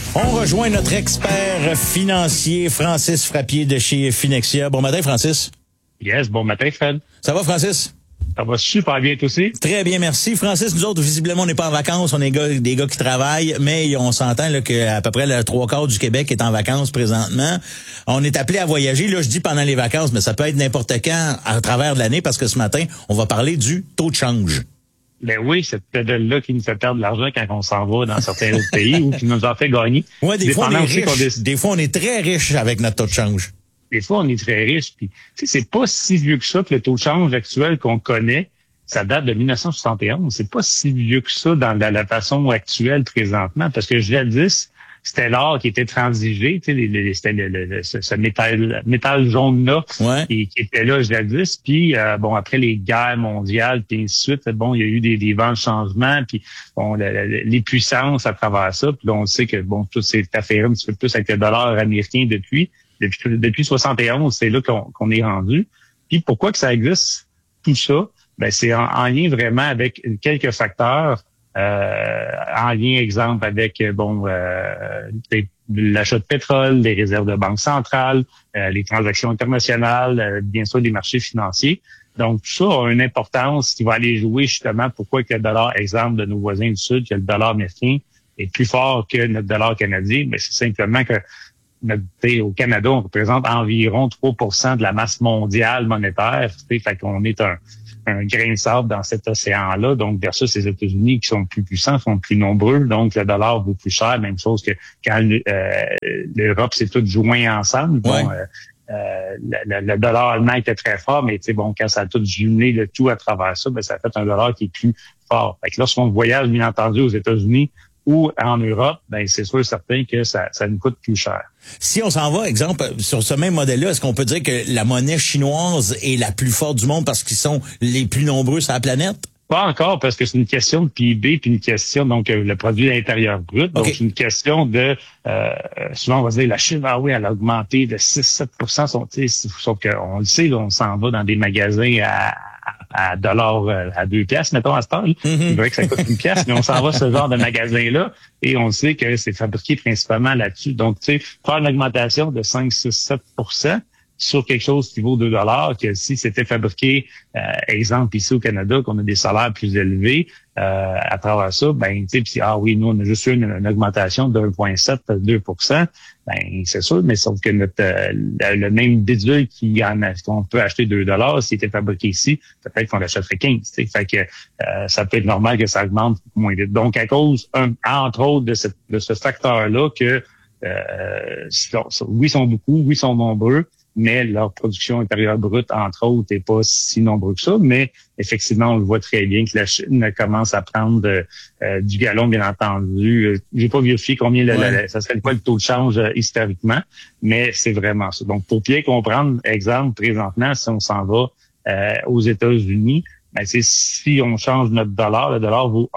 On rejoint notre expert financier, Francis Frappier de chez Finexia. Bon matin, Francis. Yes, bon matin, Fred. Ça va, Francis? Ça va super bien, toi aussi? Très bien, merci. Francis, nous autres, visiblement, on n'est pas en vacances. On est des gars qui travaillent, mais on s'entend là, qu'à peu près le 3/4 du Québec est en vacances présentement. On est appelé à voyager. Là, je dis pendant les vacances, mais ça peut être n'importe quand à travers de l'année parce que ce matin, on va parler du taux de change. Ben oui, c'est peut-être là qui nous fait perdre de l'argent quand on s'en va dans certains autres pays ou qui nous en fait gagner. Ouais, des fois, on est riche. Des fois, on est très riche avec notre taux de change. Des fois, on est très riche. Puis, c'est pas si vieux que ça que le taux de change actuel qu'on connaît. Ça date de 1971. C'est pas si vieux que ça dans la façon actuelle présentement. Parce que jadis, c'était l'or qui était transigé. Tu sais, c'était ce métal jaune-là qui était là jadis. Puis, après les guerres mondiales, puis ainsi de suite, il y a eu des vents de changement. Puis, les puissances à travers ça. Puis là, on sait que, toute cette affaire un petit peu plus avec le dollar américain depuis 71, c'est là qu'on est rendu. Puis pourquoi que ça existe, tout ça? Ben c'est en lien vraiment avec quelques facteurs, en lien, exemple, avec l'achat de pétrole, les réserves de banque centrale, les transactions internationales, bien sûr les marchés financiers. Donc, tout ça a une importance qui va aller jouer justement pourquoi que le dollar, exemple, de nos voisins du Sud, que le dollar américain est plus fort que notre dollar canadien. Ben c'est simplement que au Canada, on représente environ 3% de la masse mondiale monétaire. Fait qu'on est un grain de sable dans cet océan-là. Donc, versus les États-Unis qui sont plus puissants, sont plus nombreux. Donc, le dollar vaut plus cher. Même chose que quand l'Europe s'est tout joint ensemble. Ouais. Le dollar allemand était très fort, mais quand ça a tout jumelé le tout à travers ça, ça a fait un dollar qui est plus fort. Fait que lorsqu'on voyage, bien entendu, aux États-Unis, ou en Europe, c'est sûr et certain que ça nous coûte plus cher. Si on s'en va, exemple, sur ce même modèle-là, est-ce qu'on peut dire que la monnaie chinoise est la plus forte du monde parce qu'ils sont les plus nombreux sur la planète? Pas encore, parce que c'est une question de PIB, puis une question, le produit intérieur brut. Donc, c'est une question de, souvent on va dire, la Chine, elle a augmenté de 6-7%. Sauf qu'on le sait, là, on s'en va dans des magasins à $, à 2 piastres, mettons, à cette heure. C'est vrai que ça coûte 1 piastre, mais on s'en va ce genre de magasin-là et on sait que c'est fabriqué principalement là-dessus. Donc, faire une augmentation de 5-6-7% sur quelque chose qui vaut $2, que si c'était fabriqué, exemple ici au Canada, qu'on a des salaires plus élevés, à travers ça, nous, on a juste eu une augmentation de 1,7-2%, c'est sûr, mais sauf que le même bidule qu'on peut acheter $2, s'il était fabriqué ici, peut-être qu'on l'achèterait 15, fait que, ça peut être normal que ça augmente moins vite. Donc, à cause, entre autres, de ce facteur-là que, oui, ils sont beaucoup, oui, ils sont nombreux, mais leur production intérieure brute, entre autres, n'est pas si nombreux que ça. Mais effectivement, on le voit très bien que la Chine commence à prendre du galon, bien entendu. J'ai pas vérifié combien ça serait quoi le taux de change historiquement, mais c'est vraiment ça. Donc, pour bien comprendre, exemple, présentement, si on s'en va aux États-Unis, si on change notre dollar, le dollar vaut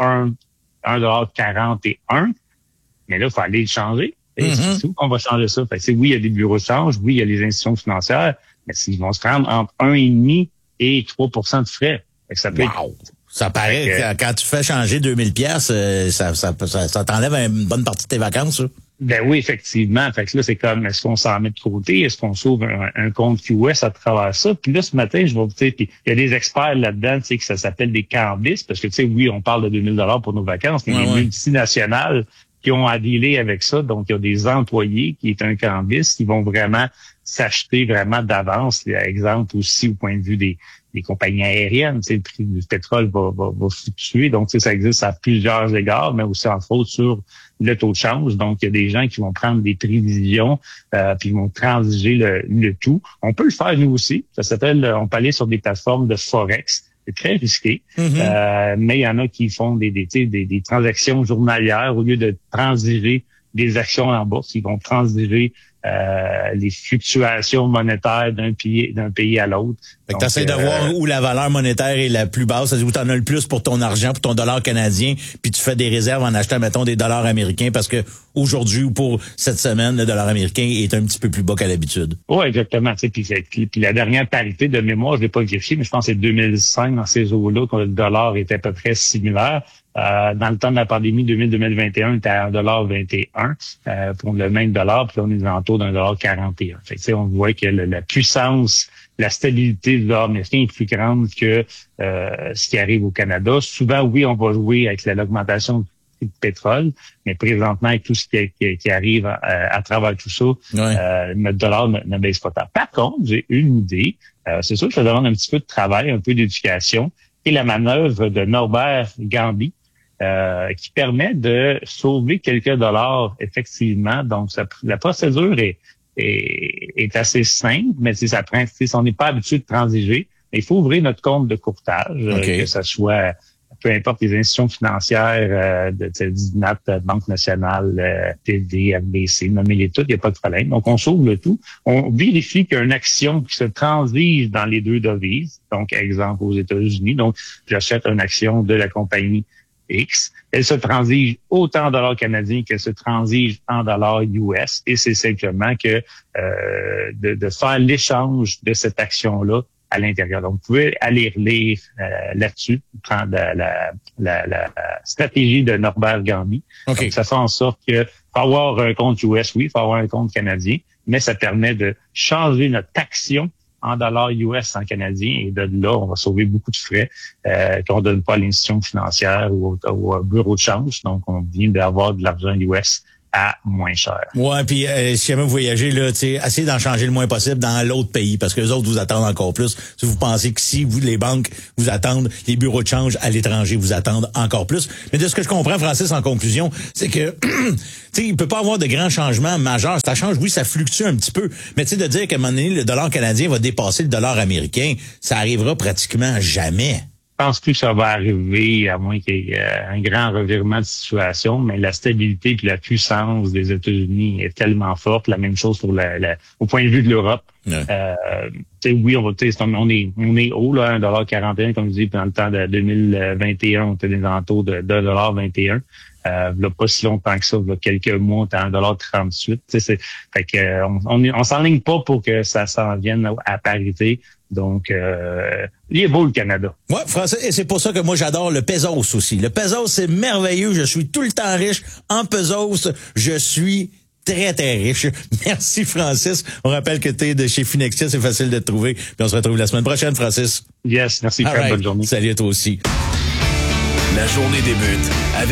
$1,41, mais là, il faut aller le changer. C'est où qu'on va changer ça? Oui, il y a des bureaux de change, oui, il y a les institutions financières, mais ils vont se rendre entre 1,5 et 3% de frais. Ça peut Ça paraît quand tu fais changer 2000 pièces, ça t'enlève une bonne partie de tes vacances, ça. Ben oui, effectivement. Fait que là, c'est comme, est-ce qu'on s'en met de côté? Est-ce qu'on sauve un compte QS à travers ça? Puis là, ce matin, je vais vous dire, puis il y a des experts là-dedans, que ça s'appelle des cambistes, parce que, oui, on parle de $2000 pour nos vacances, mais les multinationales qui ont à dealer avec ça. Donc, il y a des employés qui est un cambiste qui vont vraiment s'acheter vraiment d'avance. Exemple aussi au point de vue des compagnies aériennes, le prix du pétrole va fluctuer. Donc, ça existe à plusieurs égards, mais aussi entre autres sur le taux de change. Donc, il y a des gens qui vont prendre des prévisions puis ils vont transiger le tout. On peut le faire nous aussi. Ça s'appelle, on peut aller sur des plateformes de Forex. C'est très risqué, mais il y en a qui font des transactions journalières au lieu de transiger des actions en bourse. Ils vont transiger les fluctuations monétaires d'un pays à l'autre. Fait que tu essaies de voir où la valeur monétaire est la plus basse, c'est-à-dire où tu en as le plus pour ton argent, pour ton dollar canadien, puis tu fais des réserves en achetant, mettons, des dollars américains parce que aujourd'hui ou pour cette semaine, le dollar américain est un petit peu plus bas qu'à l'habitude. Oui, exactement. Puis la dernière parité de mémoire, je l'ai pas vérifié, mais je pense que c'est 2005 dans ces eaux-là que le dollar était à peu près similaire. Dans le temps de la pandémie 2020-2021, il était à 1,21 pour le même dollar, puis là, on est alentour d'1,41. Fait que, on voit que la puissance, la stabilité du dollar américain est plus grande que ce qui arrive au Canada. Souvent, oui, on va jouer avec l'augmentation du pétrole, mais présentement, avec tout ce qui arrive à travers tout ça, notre dollar ne baisse pas tant. Par contre, j'ai une idée. C'est sûr que ça demande un petit peu de travail, un peu d'éducation, et la manœuvre de Norbert Gambi, qui permet de sauver quelques dollars, effectivement. Donc, la procédure est assez simple, mais ça prend, si on n'est pas habitué de transiger, il faut ouvrir notre compte de courtage, que ce soit, peu importe les institutions financières, DINAT, Banque nationale, TD, FBC, nommez-les toutes, il n'y a pas de problème. Donc, on s'ouvre le tout. On vérifie qu'il y a une action qui se transige dans les deux devises. Donc, exemple, aux États-Unis. Donc, j'achète une action de la compagnie X. Elle se transige autant en dollars canadiens qu'elle se transige en dollars US. Et c'est simplement que de faire l'échange de cette action-là à l'intérieur. Donc, vous pouvez aller relire là-dessus, prendre la stratégie de Norbert Gambi. Okay. Donc, ça fait en sorte que faut avoir un compte US, oui, faut avoir un compte canadien, mais ça permet de changer notre action en dollars US en canadien, et de là, on va sauver beaucoup de frais qu'on donne pas à l'institution financière ou au bureau de change. Donc, on vient d'avoir de l'argent US à moins cher. Ouais, puis si jamais vous voyagez, là, essayez d'en changer le moins possible dans l'autre pays, parce que les autres vous attendent encore plus. Si vous pensez que si vous, les banques vous attendent, les bureaux de change à l'étranger vous attendent encore plus. Mais de ce que je comprends, Francis, en conclusion, c'est que il peut pas avoir de grands changements majeurs. Ça change, oui, ça fluctue un petit peu. Mais de dire qu'à un moment donné, le dollar canadien va dépasser le dollar américain, ça arrivera pratiquement jamais. Je pense plus que ça va arriver, à moins qu'il y ait un grand revirement de situation, mais la stabilité et la puissance des États-Unis est tellement forte. La même chose pour au point de vue de l'Europe. Ouais. Oui, on est haut, là, 1,41 $, comme je dis, dans le temps de 2021, on était des alentours de 1,21 $. Là, pas si longtemps que ça, là, quelques mois, on était à 1,38 $. Fait que on s'enligne pas pour que ça s'en vienne à parité. Donc, il est beau, le Canada. Ouais, Français, et c'est pour ça que moi, j'adore le pesos aussi. Le pesos, c'est merveilleux. Je suis tout le temps riche. En pesos, je suis très, très riche. Merci, Francis. On rappelle que tu es de chez Finexia. C'est facile de te trouver. Puis on se retrouve la semaine prochaine, Francis. Yes, merci. Bonne journée. Salut à toi aussi. La journée débute avec